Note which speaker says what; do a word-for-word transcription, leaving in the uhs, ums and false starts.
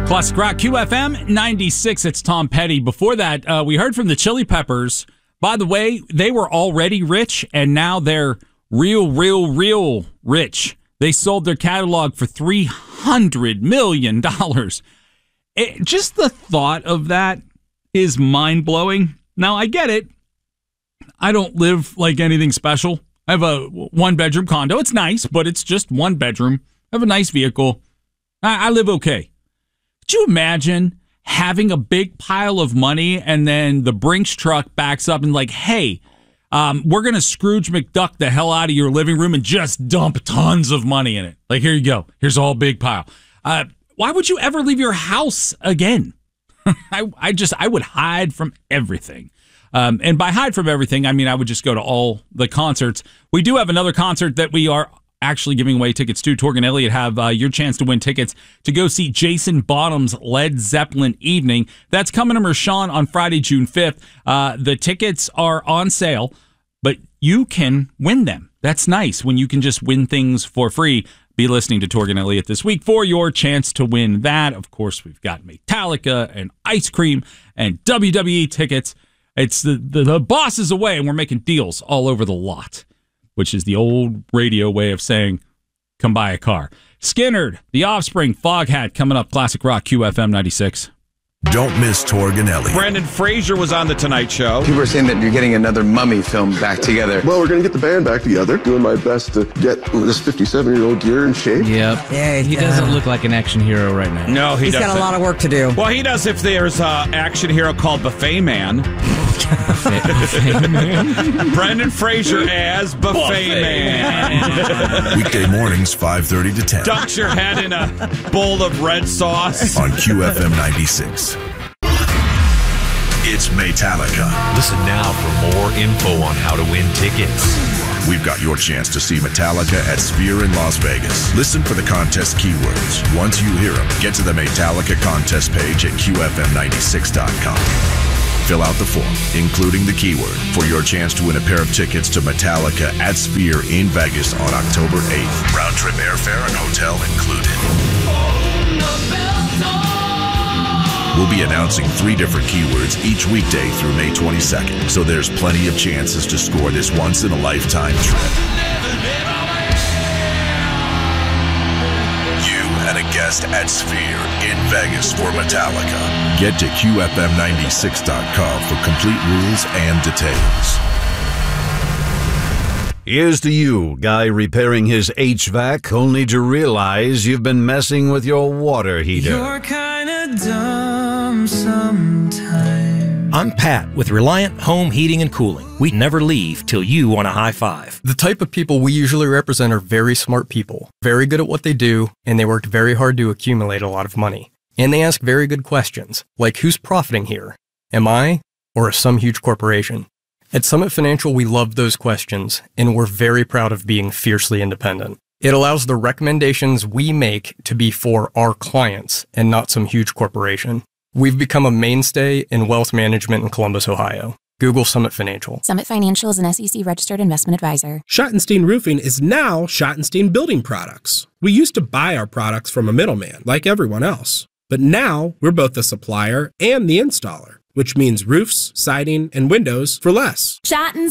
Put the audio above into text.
Speaker 1: Classic Rock Q F M ninety-six. It's Tom Petty. Before that, uh, we heard from the Chili Peppers. By the way, they were already rich, and now they're real, real, real rich. They sold their catalog for three hundred million dollars. It, just the thought of that is mind-blowing. Now, I get it. I don't live like anything special. I have a one-bedroom condo. It's nice, but it's just one bedroom. I have a nice vehicle. I, I live okay. Could you imagine having a big pile of money and then the Brinks truck backs up and like, hey, um, we're going to Scrooge McDuck the hell out of your living room and just dump tons of money in it. Like, here you go. Here's a whole big pile. Uh, why would you ever leave your house again? I, I just, I would hide from everything. Um, and by hide from everything, I mean I would just go to all the concerts. We do have another concert that we are actually giving away tickets to. Torg and Elliott have uh, your chance to win tickets to go see Jason Bottom's Led Zeppelin Evening. That's coming to Mershon on Friday, June fifth. Uh, the tickets are on sale, but you can win them. That's nice when you can just win things for free. Be listening to Torg and Elliott this week for your chance to win that. Of course, we've got Metallica and ice cream and W W E tickets. It's the, the, the boss is away, and we're making deals all over the lot, which is the old radio way of saying, come buy a car. Skynyrd, The Offspring, Foghat, coming up. Classic Rock, Q F M ninety-six.
Speaker 2: Don't miss Torg and Elliott.
Speaker 3: Brendan Fraser was on The Tonight Show.
Speaker 4: People are saying that you're getting another Mummy film back together.
Speaker 5: Well, we're going to get the band back together. Doing my best to get this fifty-seven-year-old gear in shape.
Speaker 6: Yep.
Speaker 7: Yeah,
Speaker 6: he
Speaker 7: uh,
Speaker 6: doesn't look like an action hero right now.
Speaker 3: No, he
Speaker 7: He's
Speaker 3: doesn't.
Speaker 7: got a lot of work to do.
Speaker 3: Well, he does if there's an action hero called Buffet Man.
Speaker 6: Buffet Man.
Speaker 3: Brendan Fraser as Buffet, Buffet Man.
Speaker 2: Weekday mornings, five thirty to ten.
Speaker 3: Dunks your head in a bowl of red sauce.
Speaker 2: On Q F M ninety-six. It's Metallica.
Speaker 8: Listen now for more info on how to win tickets.
Speaker 2: We've got your chance to see Metallica at Sphere in Las Vegas. Listen for the contest keywords. Once you hear them, get to the Metallica contest page at Q F M ninety-six dot com. Fill out the form, including the keyword, for your chance to win a pair of tickets to Metallica at Sphere in Vegas on October eighth. Round trip airfare and hotel included. We'll be announcing three different keywords each weekday through May twenty-second, so there's plenty of chances to score this once-in-a-lifetime trip. You and a guest at Sphere in Vegas for Metallica. Get to Q F M ninety-six dot com for complete rules and details.
Speaker 9: Here's to you, guy repairing his H V A C only to realize you've been messing with your water heater.
Speaker 10: You're kinda dumb sometimes.
Speaker 11: I'm Pat with Reliant Home Heating and Cooling. We never leave till you want a high five.
Speaker 12: The type of people we usually represent are very smart people, very good at what they do, and they worked very hard to accumulate a lot of money. And they ask very good questions, like who's profiting here? Am I, or is some huge corporation? At Summit Financial, we love those questions, and we're very proud of being fiercely independent. It allows the recommendations we make to be for our clients and not some huge corporation. We've become a mainstay in wealth management in Columbus, Ohio. Google Summit Financial.
Speaker 13: Summit Financial is an S E C-registered investment advisor.
Speaker 14: Schottenstein Roofing is now Schottenstein Building Products. We used to buy our products from a middleman, like everyone else. But now, we're both the supplier and the installer, which means roofs, siding, and windows for less.
Speaker 13: Schottenstein